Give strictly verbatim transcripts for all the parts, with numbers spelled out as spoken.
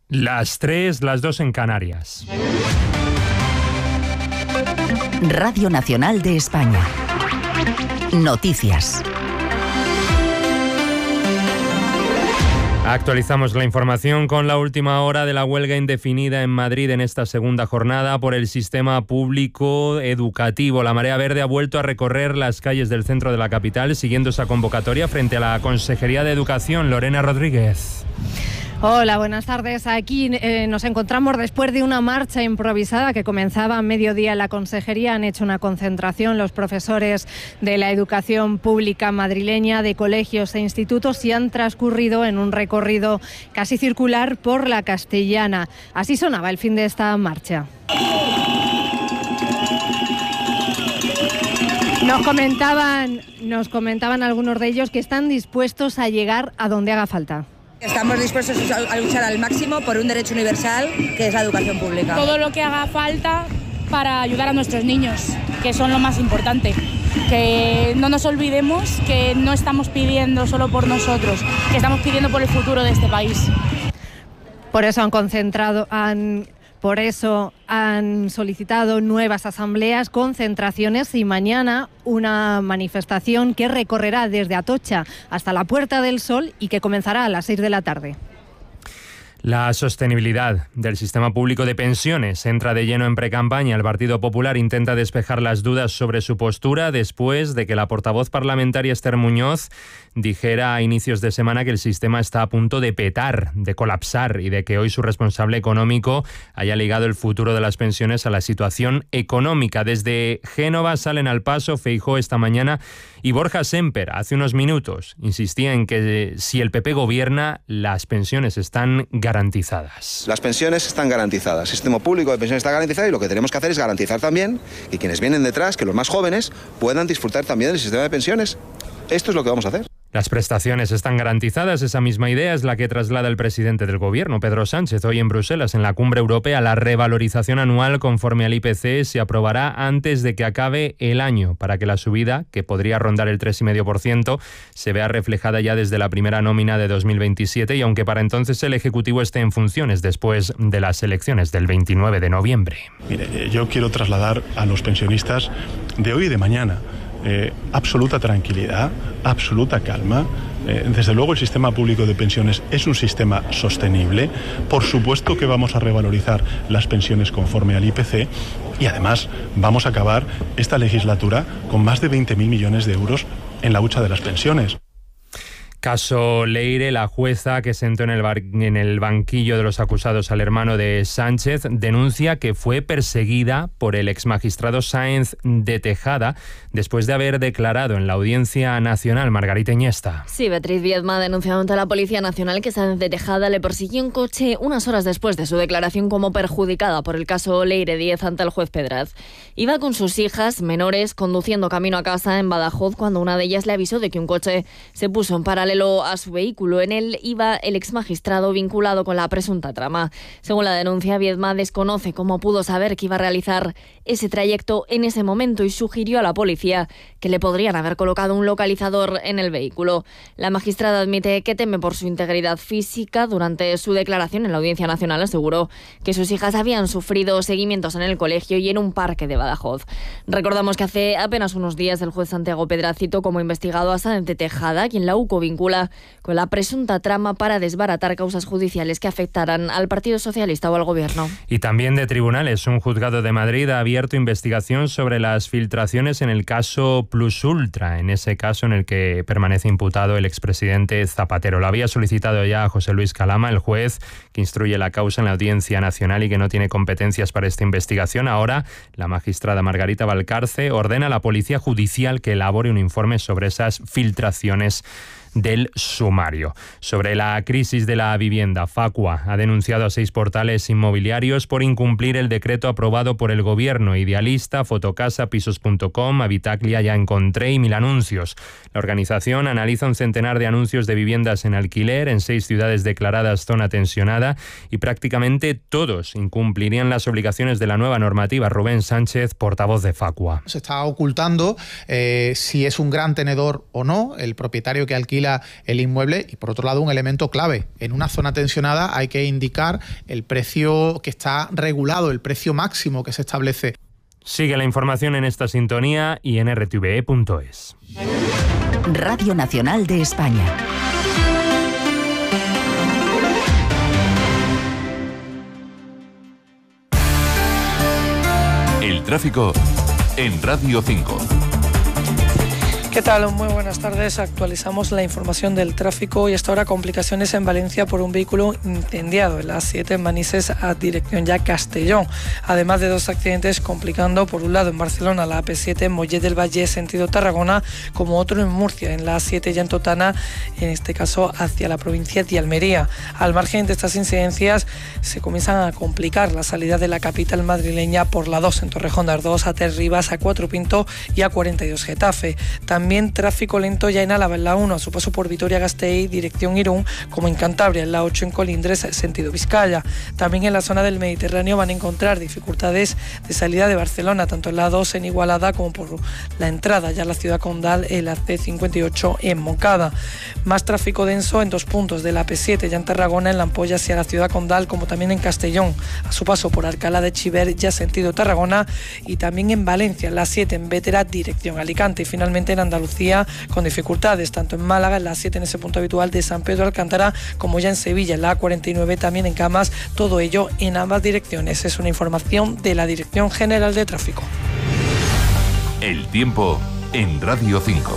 Las tres, las dos en Canarias. Radio Nacional de España. Noticias. Actualizamos la información con la última hora de la huelga indefinida en Madrid en esta segunda jornada por el sistema público educativo. La Marea Verde ha vuelto a recorrer las calles del centro de la capital siguiendo esa convocatoria frente a la Consejería de Educación. Lorena Rodríguez. Hola, buenas tardes. Aquí eh, nos encontramos después de una marcha improvisada que comenzaba a mediodía en la Consejería. Han hecho una concentración los profesores de la educación pública madrileña, de colegios e institutos, y han transcurrido en un recorrido casi circular por la Castellana. Así sonaba el fin de esta marcha. Nos comentaban, nos comentaban algunos de ellos que están dispuestos a llegar a donde haga falta. Estamos dispuestos a luchar al máximo por un derecho universal que es la educación pública. Todo lo que haga falta para ayudar a nuestros niños, que son lo más importante. Que no nos olvidemos que no estamos pidiendo solo por nosotros, que estamos pidiendo por el futuro de este país. Por eso han concentrado, han... Por eso han solicitado nuevas asambleas, concentraciones y mañana una manifestación que recorrerá desde Atocha hasta la Puerta del Sol y que comenzará a las seis de la tarde. La sostenibilidad del sistema público de pensiones entra de lleno en precampaña. El Partido Popular intenta despejar las dudas sobre su postura después de que la portavoz parlamentaria Esther Muñoz dijera a inicios de semana que el sistema está a punto de petar, de colapsar, y de que hoy su responsable económico haya ligado el futuro de las pensiones a la situación económica. Desde Génova salen al paso Feijóo esta mañana y Borja Sémper hace unos minutos insistía en que si el P P gobierna, las pensiones están garantizadas. Las pensiones están garantizadas, el sistema público de pensiones está garantizado, y lo que tenemos que hacer es garantizar también que quienes vienen detrás, que los más jóvenes, puedan disfrutar también del sistema de pensiones. Esto es lo que vamos a hacer. Las prestaciones están garantizadas. Esa misma idea es la que traslada el presidente del Gobierno, Pedro Sánchez, hoy en Bruselas, en la cumbre europea. La revalorización anual conforme al I P C se aprobará antes de que acabe el año, para que la subida, que podría rondar el tres coma cinco por ciento, se vea reflejada ya desde la primera nómina de dos mil veintisiete, y aunque para entonces el Ejecutivo esté en funciones después de las elecciones del veintinueve de noviembre. Mire, yo quiero trasladar a los pensionistas de hoy y de mañana Eh, absoluta tranquilidad, absoluta calma. Eh, desde luego el sistema público de pensiones es un sistema sostenible. Por supuesto que vamos a revalorizar las pensiones conforme al I P C, y además vamos a acabar esta legislatura con más de veinte mil millones de euros en la hucha de las pensiones. Caso Leire, la jueza que sentó en el, bar, en el banquillo de los acusados al hermano de Sánchez denuncia que fue perseguida por el exmagistrado Sáenz de Tejada después de haber declarado en la Audiencia Nacional. Margarita Iniesta. Sí, Beatriz Viedma ha denunciado ante la Policía Nacional que Sáenz de Tejada le persiguió en coche unas horas después de su declaración como perjudicada por el caso Leire Díez ante el juez Pedraz. Iba con sus hijas menores conduciendo camino a casa en Badajoz cuando una de ellas le avisó de que un coche se puso en paralelo a su vehículo. En él iba el exmagistrado vinculado con la presunta trama. Según la denuncia, Viedma desconoce cómo pudo saber que iba a realizar ese trayecto en ese momento y sugirió a la policía que le podrían haber colocado un localizador en el vehículo. La magistrada admite que teme por su integridad física. Durante su declaración en la Audiencia Nacional aseguró que sus hijas habían sufrido seguimientos en el colegio y en un parque de Badajoz. Recordamos que hace apenas unos días el juez Santiago Pedraz citó como investigado a Sáenz de Tejada, quien la U C O vincula con la presunta trama para desbaratar causas judiciales que afectaran al Partido Socialista o al Gobierno. Y también de tribunales. Un juzgado de Madrid ha abierto investigación sobre las filtraciones en el caso Plus Ultra, en ese caso en el que permanece imputado el expresidente Zapatero. Lo había solicitado ya a José Luis Calama, el juez que instruye la causa en la Audiencia Nacional y que no tiene competencias para esta investigación. Ahora, la magistrada Margarita Valcarce ordena a la Policía Judicial que elabore un informe sobre esas filtraciones del sumario. Sobre la crisis de la vivienda, Facua ha denunciado a seis portales inmobiliarios por incumplir el decreto aprobado por el Gobierno. Idealista, Fotocasa, Pisos punto com, Habitaclia, Ya Encontré y Mil Anuncios. La organización analiza un centenar de anuncios de viviendas en alquiler en seis ciudades declaradas zona tensionada y prácticamente todos incumplirían las obligaciones de la nueva normativa. Rubén Sánchez, portavoz de Facua. Se está ocultando eh, si es un gran tenedor o no el propietario que alquila alquila el inmueble. Y por otro lado, un elemento clave: en una zona tensionada hay que indicar el precio que está regulado, el precio máximo que se establece. Sigue la información en esta sintonía y en r t v e punto es. Radio Nacional de España. El tráfico en Radio cinco. ¿Qué tal? Muy buenas tardes. Actualizamos la información del tráfico y hasta ahora complicaciones en Valencia por un vehículo incendiado en la A siete en Manises a dirección ya Castellón. Además de dos accidentes complicando, por un lado en Barcelona la A P siete en Mollet del Valle sentido Tarragona, como otro en Murcia en la A siete ya en Totana, en este caso hacia la provincia de Almería. Al margen de estas incidencias se comienzan a complicar la salida de la capital madrileña por la dos en Torrejón de Ardoz, a Tres Rivas, a Cuatro Pinto y a cuarenta y dos Getafe. También También tráfico lento ya en Álava, en la uno, a su paso por Vitoria-Gasteiz, dirección Irún, como en Cantabria, en la ocho en Colindres, sentido Vizcaya. También en la zona del Mediterráneo van a encontrar dificultades de salida de Barcelona, tanto en la dos en Igualada como por la entrada ya a la ciudad condal, en la C cincuenta y ocho en Moncada. Más tráfico denso en dos puntos de la A P siete, ya en Tarragona, en la Ampolla hacia la ciudad condal, como también en Castellón, a su paso por Alcalá de Chiver, ya sentido Tarragona, y también en Valencia, en la siete en Bétera, dirección Alicante, y finalmente en Andalucía con dificultades, tanto en Málaga, en la siete en ese punto habitual de San Pedro Alcántara, como ya en Sevilla, en la A cuarenta y nueve, también en Camas, todo ello en ambas direcciones. Es una información de la Dirección General de Tráfico. El tiempo en Radio cinco.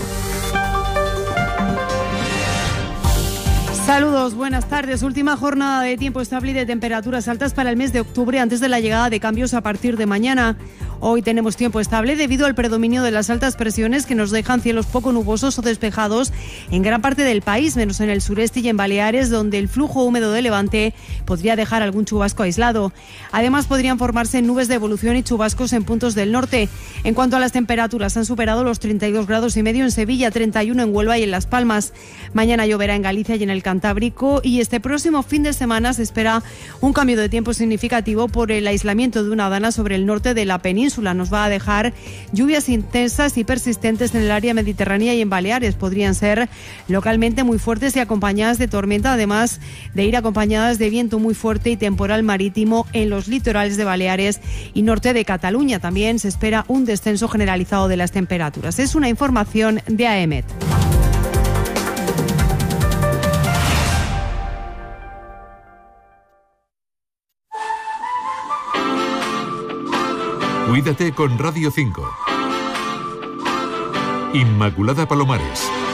Saludos, buenas tardes. Última jornada de tiempo estable y de temperaturas altas para el mes de octubre antes de la llegada de cambios a partir de mañana. Hoy tenemos tiempo estable debido al predominio de las altas presiones que nos dejan cielos poco nubosos o despejados en gran parte del país, menos en el sureste y en Baleares, donde el flujo húmedo de levante podría dejar algún chubasco aislado. Además, podrían formarse nubes de evolución y chubascos en puntos del norte. En cuanto a las temperaturas, han superado los treinta y dos grados y medio en Sevilla, treinta y uno en Huelva y en Las Palmas. Mañana lloverá en Galicia y en el Cantábrico, y este próximo fin de semana se espera un cambio de tiempo significativo por el aislamiento de una dana sobre el norte de la península. Nos va a dejar lluvias intensas y persistentes en el área mediterránea y en Baleares. Podrían ser localmente muy fuertes y acompañadas de tormenta, además de ir acompañadas de viento muy fuerte y temporal marítimo en los litorales de Baleares y norte de Cataluña. También se espera un descenso generalizado de las temperaturas. Es una información de A E M E T. Cuídate con Radio cinco. Inmaculada Palomares.